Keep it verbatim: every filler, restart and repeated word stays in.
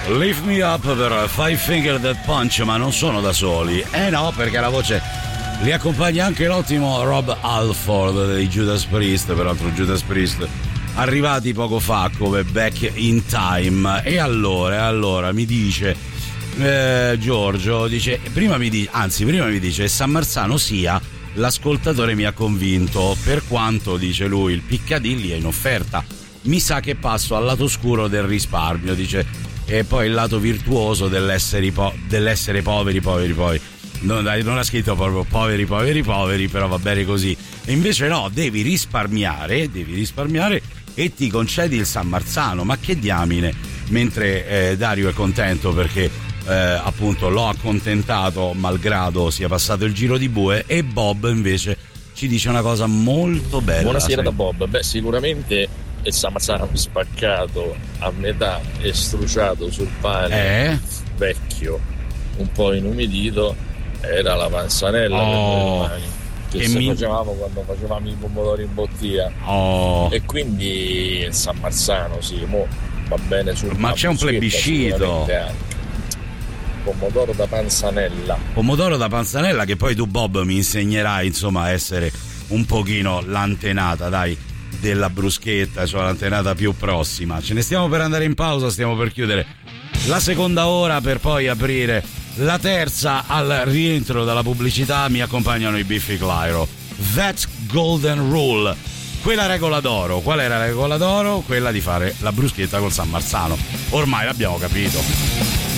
Lift Me Up per Five Finger Death Punch, ma non sono da soli. Eh no, perché la voce li accompagna anche l'ottimo Rob Halford dei Judas Priest, peraltro Judas Priest arrivati poco fa come Back in Time. E allora, allora mi dice eh, Giorgio, dice prima mi dice, anzi prima mi dice San Marzano sia, l'ascoltatore mi ha convinto, per quanto dice lui il Piccadilly è in offerta, mi sa che passo al lato scuro del risparmio, dice, e poi il lato virtuoso dell'essere, po- dell'essere poveri poveri poi non, non ha scritto proprio poveri poveri poveri, però va bene così. E invece no, devi risparmiare devi risparmiare e ti concedi il San Marzano, ma che diamine. Mentre eh, Dario è contento perché eh, appunto l'ho accontentato malgrado sia passato il giro di bue, e Bob invece ci dice una cosa molto bella. Buonasera da Bob. Beh, sicuramente il San Marzano spaccato a metà e struciato sul pane eh? vecchio, un po' inumidito, era la panzanella oh, che che se mi... facevamo quando facevamo i pomodori in bottiglia. Oh. E quindi il San Marzano sì, mo va bene sul, ma c'è un plebiscito, pomodoro da panzanella pomodoro da panzanella, che poi tu Bob mi insegnerai insomma a essere un pochino l'antenata, dai, della bruschetta, cioè l'antenata più prossima. Ce ne stiamo per andare in pausa, stiamo per chiudere la seconda ora per poi aprire la terza. Al rientro dalla pubblicità mi accompagnano i Biffy Clyro. That Golden Rule, quella regola d'oro. Qual era la regola d'oro? Quella di fare la bruschetta col San Marzano, ormai l'abbiamo capito.